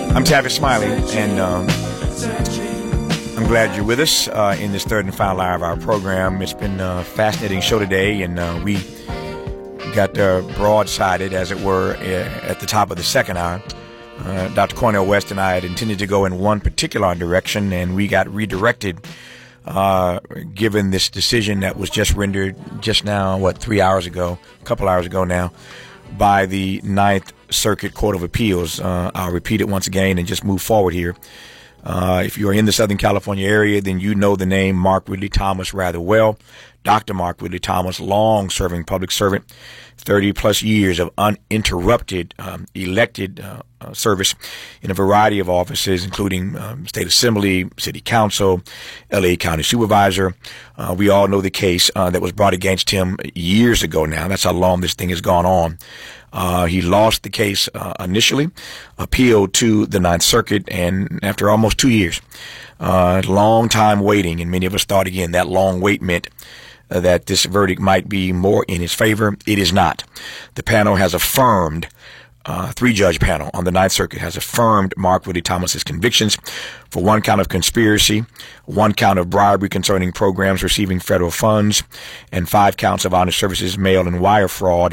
I'm Tavis Smiley, and I'm glad you're with us in this third and final hour of our program. It's been a fascinating show today, and we got broadsided, as it were, at the top of the second hour. Dr. Cornel West and I had intended to go in one particular direction, and we got redirected given this decision that was just rendered just now, 3 hours ago, a couple hours ago now, by the Ninth Circuit Court of Appeals. I'll repeat it once again and just move forward here. If you are in the Southern California area, then you know the name Mark Ridley Thomas rather well. Dr. Mark Ridley Thomas, long-serving public servant, 30-plus years of uninterrupted elected service in a variety of offices, including State Assembly, City Council, L.A. County Supervisor. We all know the case that was brought against him years ago now. That's how long this thing has gone on. He lost the case initially, appealed to the Ninth Circuit, and after almost 2 years, long time waiting, and many of us thought, again, that long wait meant that this verdict might be more in his favor. It is not. The panel has affirmed, three-judge panel on the Ninth Circuit has affirmed Mark Ridley Thomas's convictions for 1 count of conspiracy, 1 count of bribery concerning programs receiving federal funds, and 5 counts of honest services, mail and wire fraud.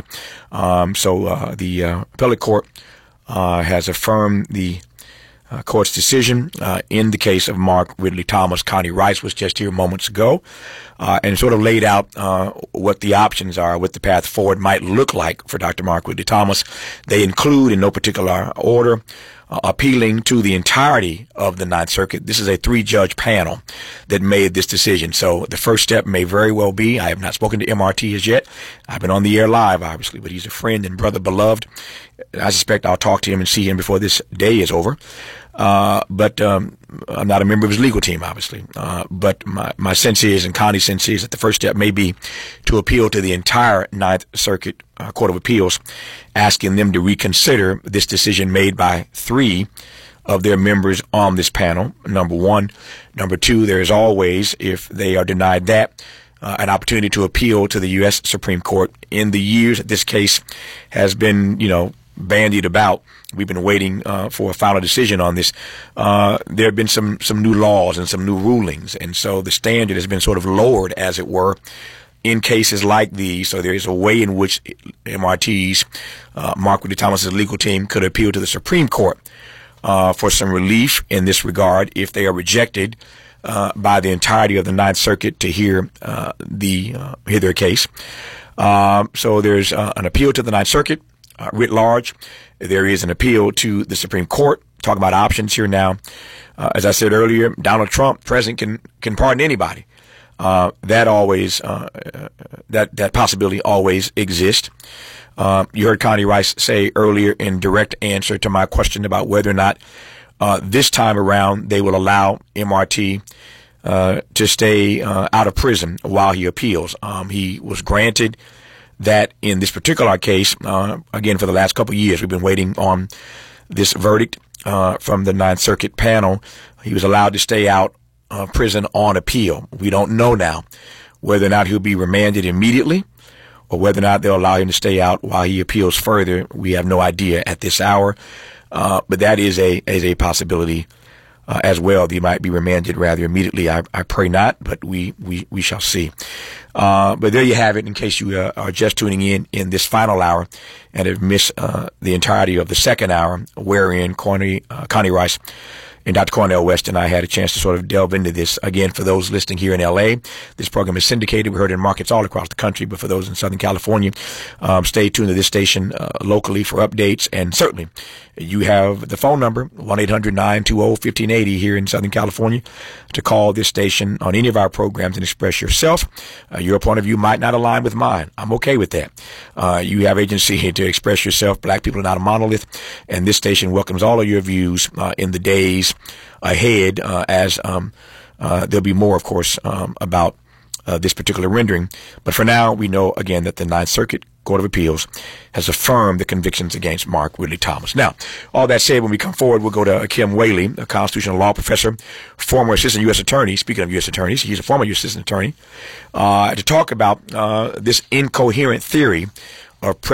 So the appellate court has affirmed the court's decision in the case of Mark Ridley Thomas. Connie Rice was just here moments ago and sort of laid out what the options are, what the path forward might look like for Dr. Mark Ridley Thomas. They include, in no particular order, appealing to the entirety of the Ninth Circuit. This is a 3-judge panel that made this decision. So the first step may very well be, I have not spoken to MRT as yet. I've been on the air live, obviously, but he's a friend and brother beloved. I suspect I'll talk to him and see him before this day is over. But I'm not a member of his legal team, obviously. But my sense is, and Connie's sense is, that the first step may be to appeal to the entire Ninth Circuit Court of Appeals, asking them to reconsider this decision made by 3 of their members on this panel, number 1. Number 2, there is always, if they are denied that, an opportunity to appeal to the U.S. Supreme Court. In the years that this case has been, bandied about, we've been waiting for a final decision on this. There have been some new laws and some new rulings, and so the standard has been sort of lowered, as it were, in cases like these. So there is a way in which MRT's, Mark Ridley Thomas's legal team, could appeal to the Supreme Court for some relief in this regard if they are rejected by the entirety of the Ninth Circuit to hear their case. So there's an appeal to the Ninth Circuit writ large. There is an appeal to the Supreme Court. Talk about options here now. As I said earlier, Donald Trump, president, can pardon anybody. That possibility always exists. You heard Connie Rice say earlier in direct answer to my question about whether or not this time around they will allow MRT to stay out of prison while he appeals. He was granted that in this particular case. Again, for the last couple of years, we've been waiting on this verdict from the Ninth Circuit panel. He was allowed to stay out of prison on appeal. We don't know now whether or not he'll be remanded immediately or whether or not they'll allow him to stay out while he appeals further. We have no idea at this hour, but that is a possibility as well. He might be remanded rather immediately. I pray not, but we shall see. But there you have it, in case you are just tuning in this final hour and have missed the entirety of the second hour, wherein Connie Rice and Dr. Cornel West and I had a chance to sort of delve into this. Again, for those listening here in L.A., this program is syndicated. We heard in markets all across the country, but for those in Southern California, stay tuned to this station locally for updates. And certainly, you have the phone number, 1-800-920-1580 here in Southern California, to call this station on any of our programs and express yourself. Your point of view might not align with mine. I'm okay with that. You have agency to express yourself. Black people are not a monolith, and this station welcomes all of your views in the days ahead, as there'll be more, of course, about this particular rendering. But for now, we know, again, that the Ninth Circuit Court of Appeals has affirmed the convictions against Mark Ridley Thomas. Now, all that said, when we come forward, we'll go to Kim Whaley, a constitutional law professor, former assistant U.S. attorney. Speaking of U.S. attorneys, he's a former U.S. assistant attorney, to talk about this incoherent theory of